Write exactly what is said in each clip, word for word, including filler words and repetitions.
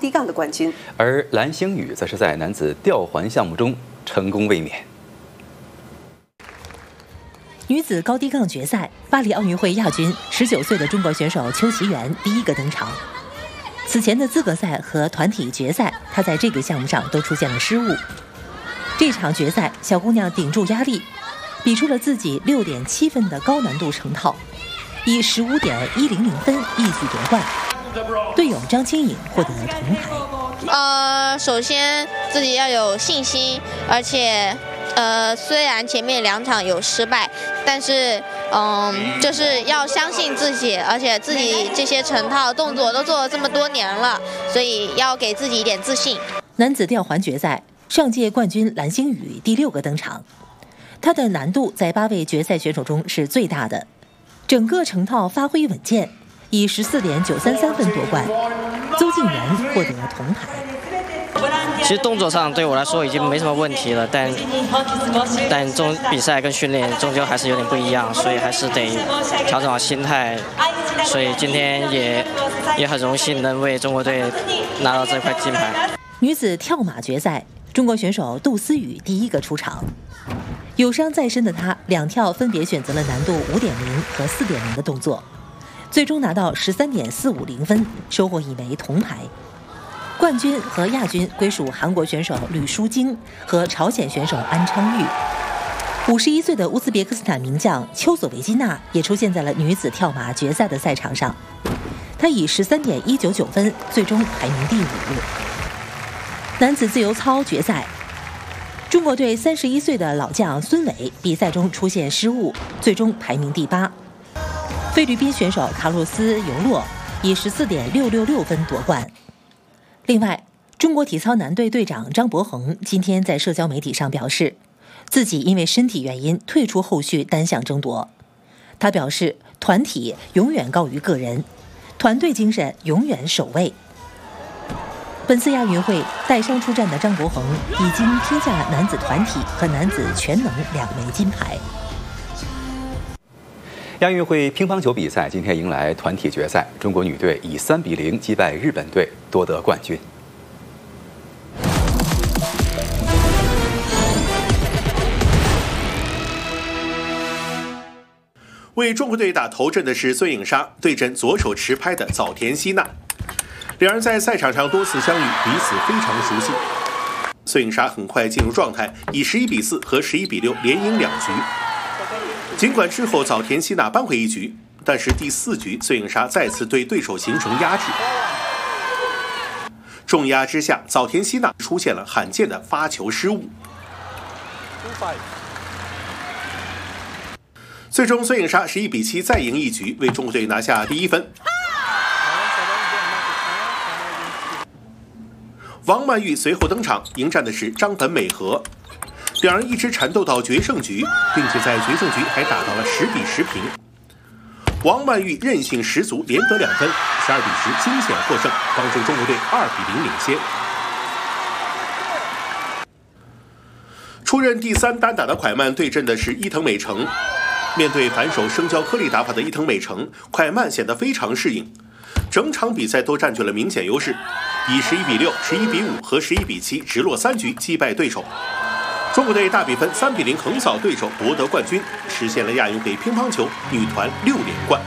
低杠的冠军。 而蓝星宇则是在男子吊环项目中成功卫冕。 女子高低杠决赛，巴黎奥运会亚军十九岁的中国选手邱其媛第一个登场。此前的资格赛和团体决赛，她在这个项目上都出现了失误。这场决赛，小姑娘顶住压力，比出了自己六点七分的高难度成套，以十五点一零零分一举夺冠。队友张清颖获得了铜牌。 呃，首先自己要有信心，而且。呃，虽然前面两场有失败，但是，嗯，就是要相信自己，而且自己这些成套动作都做了这么多年了，所以要给自己一点自信。 男子吊环决赛，上届冠军蓝星宇第六个登场，他的难度在八位决赛选手中是最大的，整个成套发挥稳健，以十四点九三三分夺冠。邹敬源获得铜牌。 其实动作上对我来说已经没什么问题了，但但这种比赛跟训练终究还是有点不一样，所以还是得调整好心态。所以今天也也很荣幸能为中国队拿到这块金牌。 女子跳马决赛，中国选手杜思雨第一个出场。有伤在身的她，两跳分别选择了难度五点零和四点零的动作，最终拿到十三点四五零分，收获一枚铜牌。冠军和亚军归属韩国选手吕书晶和朝鲜选手安昌玉。五十一岁的乌兹别克斯坦名将丘索维基娜也出现在了女子跳马决赛的赛场上，她以十三点一九九分最终排名第五。男子自由操决赛，中国队三十一岁的老将孙伟比赛中出现失误，最终排名第八。菲律宾选手卡洛斯尤洛以十四点六六六分夺冠。另外，中国体操男队队长张博恒今天在社交媒体上表示，自己因为身体原因退出后续单项争夺。他表示，团体永远高于个人，团队精神永远首位。本次亚运会带伤出战的张博恒已经拼下男子团体和男子全能两枚金牌。 亚运会乒乓球比赛今天迎来团体决赛，中国女队以三比零击败日本队，夺得冠军。 为中国队打头阵的是孙颖莎，对阵左手持拍的早田希娜。两人在赛场上多次相遇，彼此非常熟悉。孙颖莎很快进入状态，以十一比四和十一比六连赢两局。尽管之后早田希娜扳回一局，但是第四局孙颖莎再次对对手形成压制。重压之下，早田希娜出现了罕见的发球失误。最终孙颖莎十一比七再赢一局，为中国队拿下第一分。王曼玉随后登场，迎战的是张本美和。两人一直缠斗到决胜局，并且在决胜局还打到了十比十平。王曼玉韧性十足，连得两分，十二比十惊险获胜，帮助中国队二比零领先。出任第三单打的蒯曼对阵的是伊藤美诚。面对反手生胶颗粒打法的伊藤美诚，蒯曼显得非常适应，整场比赛都占据了明显优势，以十一比六、十一比五和十一比七直落三局击败对手。中国队大比分三比零横扫对手，夺得冠军，实现了亚运会乒乓球女团六连冠。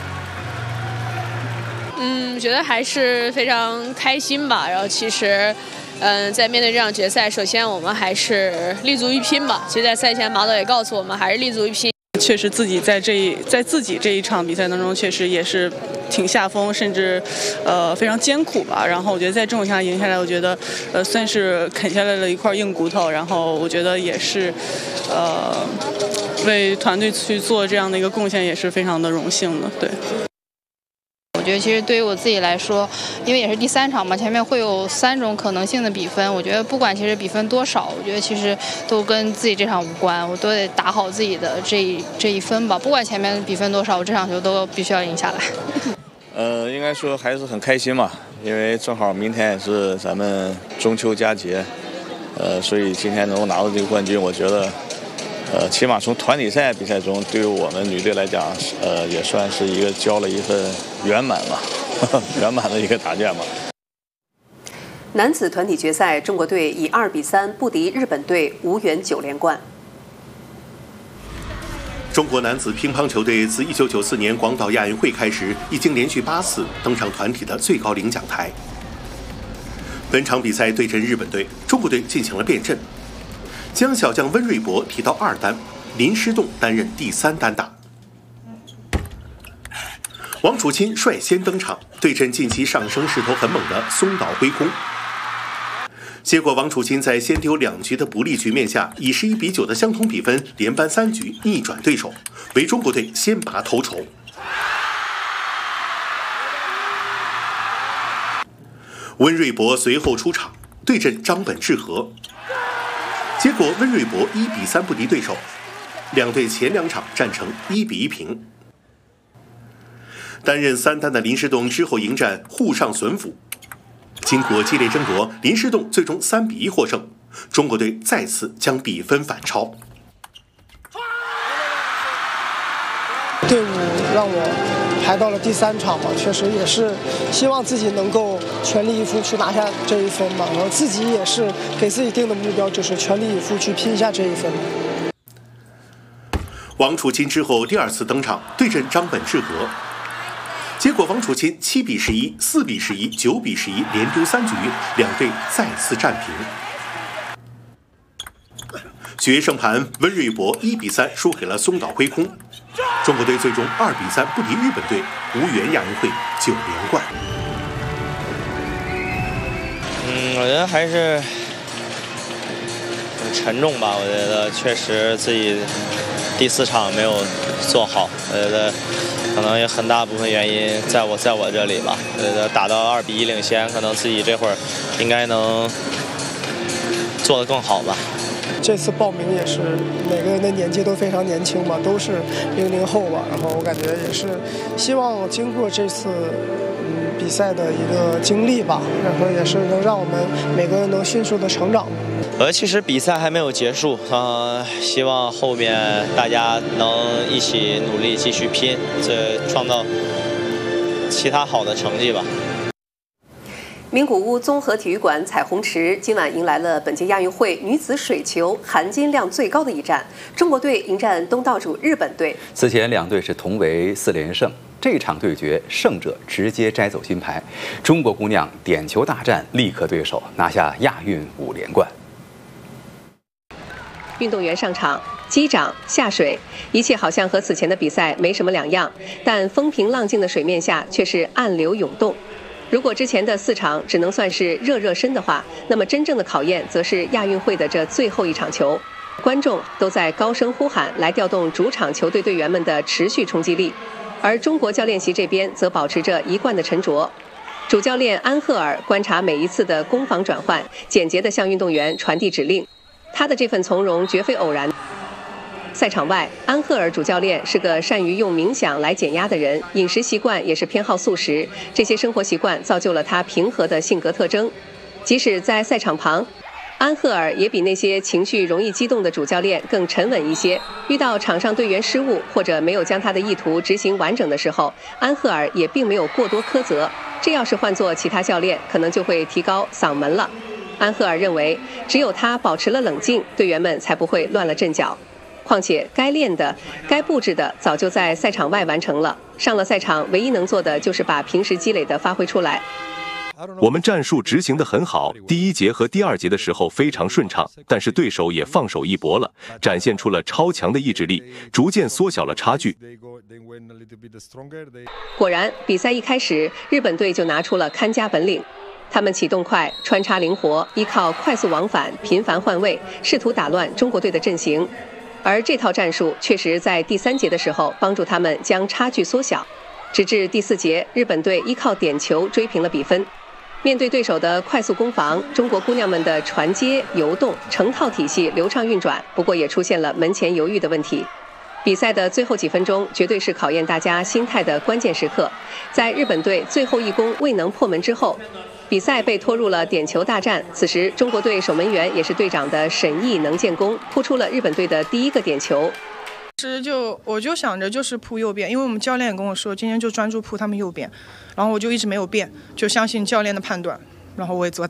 嗯，觉得还是非常开心吧。然后其实，嗯、呃，在面对这场决赛，首先我们还是立足于拼吧。其实，在赛前马导也告诉我们，还是立足于拼。 确实自己在这一在自己这一场比赛当中，确实也是挺下风，甚至呃非常艰苦吧。然后我觉得在这种情况下赢下来，我觉得呃算是啃下来了一块硬骨头。然后我觉得也是呃为团队去做这样的一个贡献，也是非常的荣幸的。对。 我觉得其实对于我自己来说，因为也是第三场嘛，前面会有三种可能性的比分。我觉得不管其实比分多少，我觉得其实都跟自己这场无关，我都得打好自己的这一这一分吧。不管前面比分多少，我这场球都必须要赢下来。 呃，应该说还是很开心嘛，因为正好明天也是咱们中秋佳节，呃，所以今天能够拿到这个冠军，我觉得。呃，起码从团体赛比赛中，对于我们女队来讲，呃，也算是一个交了一份圆满吧，圆满的一个答卷吧。 男子团体决赛，中国队以二比三不敌日本队，无缘九连冠。 中国男子乒乓球队自一九九四年广岛亚运会开始，已经连续八次登上团体的最高领奖台。本场比赛对阵日本队，中国队进行了变阵，将小将温瑞博提到二单，林诗栋担任第三单打。王楚钦率先登场，对阵近期上升势头很猛的松岛辉空。结果，王楚钦在先丢两局的不利局面下，以十一比九的相同比分连扳三局，逆转对手，为中国队先拔头筹。温瑞博随后出场，对阵张本智和，结果温瑞博一比三不敌对手，两队前两场战成一比一平。担任三单的林诗栋之后迎战沪上隼辅。经过激烈争夺，林诗栋最终三比一获胜，中国队再次将比分反超。 队伍让我排到了第三场嘛，确实也是希望自己能够全力以赴去拿下这一分嘛，然后自己也是给自己定的目标就是全力以赴去拼下这一分。 王楚钦之后第二次登场，对阵张本智和。结果王楚钦七比十一、四比十一、九比十一连丢三局，两队再次战平。决胜盘，温瑞博一比三输给了松岛辉空，中国队最终二比三不敌日本队，无缘亚运会九连冠。 嗯，我觉得还是很沉重吧。我觉得确实自己第四场没有做好，我觉得。可能有很大部分原因在我在我这里吧，呃，打到二比一领先，可能自己这会儿应该能做得更好吧。 这次报名也是每个人的年纪都非常年轻嘛，都是零零后吧，然后我感觉也是希望经过这次嗯比赛的一个经历吧，然后也是能让我们每个人能迅速的成长。 呃，其实比赛还没有结束，呃，希望后面大家能一起努力，继续拼，这创造其他好的成绩吧。 名古屋综合体育馆彩虹池今晚迎来了本届亚运会女子水球含金量最高的一战，中国队迎战东道主日本队。 此前两队是同为四连胜，这场对决胜者直接摘走金牌。中国姑娘点球大战力克对手，拿下亚运五连冠。 运动员上场击掌下水，一切好像和此前的比赛没什么两样，但风平浪静的水面下却是暗流涌动。如果之前的四场只能算是热热身的话，那么真正的考验则是亚运会的这最后一场球。观众都在高声呼喊，来调动主场球队队员们的持续冲击力，而中国教练席这边则保持着一贯的沉着。主教练安赫尔观察每一次的攻防转换，简洁地向运动员传递指令。他的这份从容绝非偶然。赛场外，安赫尔主教练是个善于用冥想来减压的人，饮食习惯也是偏好素食，这些生活习惯造就了他平和的性格特征。即使在赛场旁，安赫尔也比那些情绪容易激动的主教练更沉稳一些。遇到场上队员失误或者没有将他的意图执行完整的时候，安赫尔也并没有过多苛责。这要是换做其他教练，可能就会提高嗓门了。安赫尔认为，只有他保持了冷静，队员们才不会乱了阵脚。况且，该练的、该布置的，早就在赛场外完成了。上了赛场，唯一能做的就是把平时积累的发挥出来。 我们战术执行得很好，第一节和第二节的时候非常顺畅，但是对手也放手一搏了，展现出了超强的意志力，逐渐缩小了差距。 果然，比赛一开始，日本队就拿出了看家本领。他们启动快，穿插灵活，依靠快速往返、频繁换位，试图打乱中国队的阵型。而这套战术确实在第三节的时候帮助他们将差距缩小。直至第四节，日本队依靠点球追平了比分。面对对手的快速攻防，中国姑娘们的传接、游动、成套体系流畅运转，不过也出现了门前犹豫的问题。比赛的最后几分钟绝对是考验大家心态的关键时刻。在日本队最后一攻未能破门之后，比赛被拖入了点球大战。此时，中国队守门员也是队长的沈毅能建功，扑出了日本队的第一个点球。 其实就我就想着就是扑右边，因为我们教练也跟我说今天就专注扑他们右边，然后我就一直没有变，就相信教练的判断，然后我也做